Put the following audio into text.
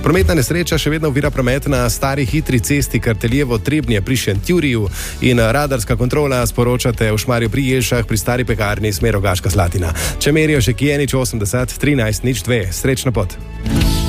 Prometna nesreča še vedno ovira promet na stari hitri cesti Karteljevo-Trebnje pri Šentjuriju in radarska kontrola sporočate v Šmarju pri Jelšah pri stari pekarni smer Rogaška Slatina. Če merijo še Kijenič 80 13 02. Srečno pot.